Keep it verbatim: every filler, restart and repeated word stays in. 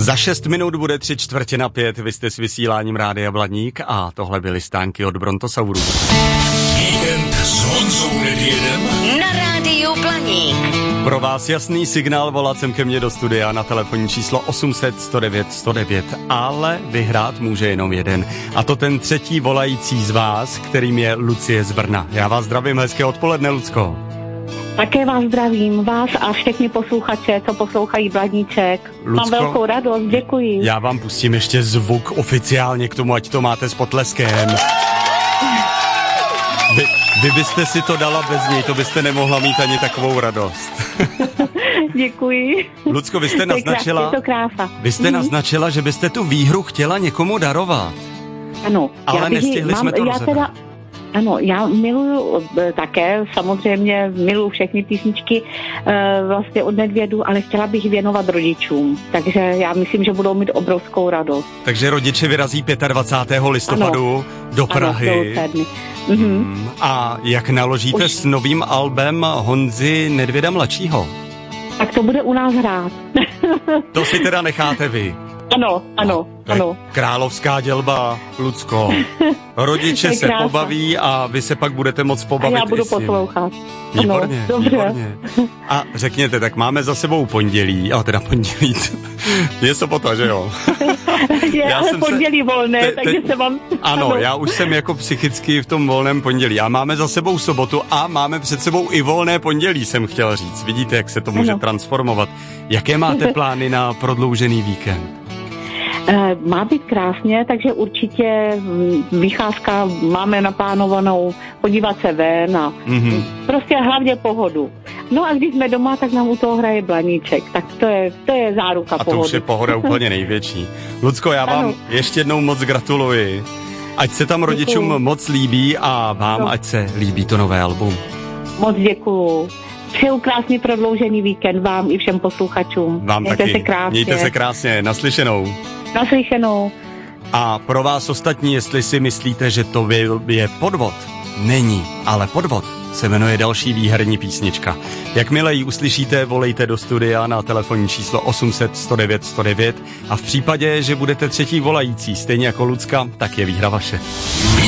Za šest minut bude tři čtvrtě na pět, vy jste s vysíláním Rádia Blaník a tohle byly stánky od Brontosaurů. Víkend s Honzou Nedvědem na Rádiu Blaník. Pro vás jasný signál, volat sem ke mně do studia na telefonní číslo osm set sto devět sto devět, ale vyhrát může jenom jeden. A to ten třetí volající z vás, kterým je Lucie z Brna. Já vás zdravím, hezké odpoledne, Lucko. Také vás zdravím, vás a všechny posluchače, co poslouchají Blaníček. Lucko, mám velkou radost, děkuji. Já vám pustím ještě zvuk oficiálně k tomu, ať to máte s potleskem. Vy, vy byste si to dala bez něj, to byste nemohla mít ani takovou radost. Děkuji. Lucko, vy jste naznačila, to krása. Vy jste mm-hmm. naznačila, že byste tu výhru chtěla někomu darovat. Ano. Ale já bych, nestihli mám, jsme to já rozebrat. teda, Ano, já miluju také, samozřejmě miluju všechny písničky e, vlastně od Nedvědu, ale chtěla bych věnovat rodičům, takže já myslím, že budou mít obrovskou radost. Takže rodiče vyrazí dvacátého pátého listopadu ano. do Prahy. Ano, do mhm. A jak naložíte Už... s novým albem Honzy Nedvěda mladšího? Tak to bude u nás hrát. To si teda necháte vy. Ano, ano, no, ano. Královská dělba, Lucko. Rodiče se pobaví a vy se pak budete moc pobavit. A já budu poslouchat. Výborně, ano, výborně. A řekněte, tak máme za sebou pondělí, a teda pondělí, je sobota, že jo? Je, já ale jsem pondělí se, volné, te, te, takže se vám... Ano, ano, já už jsem jako psychicky v tom volném pondělí. A máme za sebou sobotu a máme před sebou i volné pondělí, jsem chtěl říct. Vidíte, jak se to může ano. transformovat. Jaké máte plány na prodloužený víkend? Má být krásně, takže určitě vycházka máme naplánovanou, podívat se ven a mm-hmm. prostě hlavně pohodu. No a když jsme doma, tak nám u toho hraje Blaníček, tak to je, to je záruka a pohody. A to už je pohoda úplně největší. Lucko, já vám ano. ještě jednou moc gratuluji. Ať se tam rodičům děkuju. Moc líbí a vám, no. ať se líbí to nové album. Moc děkuju. Přeju krásně prodloužený víkend vám i všem posluchačům. Vám Mějte taky. se krásně. Mějte se krásně. Naslyšenou. Naslyšenou. A pro vás ostatní, jestli si myslíte, že to je podvod, není, ale podvod se jmenuje další výherní písnička. Jakmile ji uslyšíte, volejte do studia na telefonní číslo osm set sto devět sto devět a v případě, že budete třetí volající, stejně jako Lucka, tak je výhra vaše.